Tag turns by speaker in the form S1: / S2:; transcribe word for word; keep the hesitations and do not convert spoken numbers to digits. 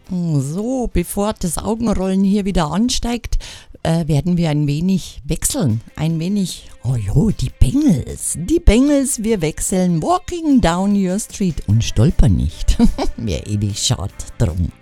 S1: So, bevor das Augenrollen hier wieder ansteigt, äh, werden wir ein wenig wechseln. Ein wenig, oh jo, die Bengals. Die Bengals, wir wechseln Walking Down Your Street und stolpern nicht. Wäre eh nicht schade drum.